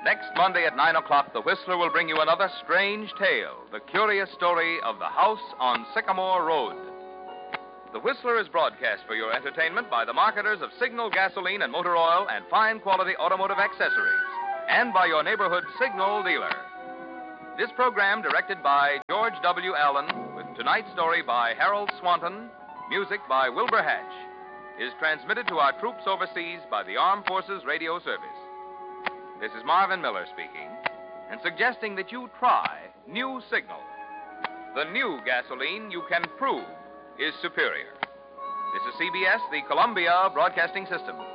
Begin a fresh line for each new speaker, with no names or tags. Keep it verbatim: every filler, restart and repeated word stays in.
Next Monday at nine o'clock, the Whistler will bring you another strange tale, the curious story of the house on Sycamore Road. The Whistler is broadcast for your entertainment by the marketers of Signal gasoline and motor oil and fine quality automotive accessories, and by your neighborhood Signal dealer. This program, directed by George W. Allen, with tonight's story by Harold Swanton, music by Wilbur Hatch, is transmitted to our troops overseas by the Armed Forces Radio Service. This is Marvin Miller speaking, and suggesting that you try new Signal. The new gasoline you can prove is superior. This is C B S, the Columbia Broadcasting System.